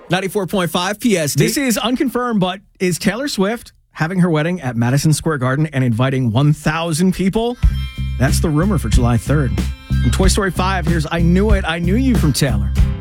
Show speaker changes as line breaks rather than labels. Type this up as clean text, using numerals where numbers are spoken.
94.5 PST.
This is unconfirmed, but is Taylor Swift having her wedding at Madison Square Garden and inviting 1,000 people? That's the rumor for July 3rd. From Toy Story 5, here's I Knew It, I Knew You from Taylor.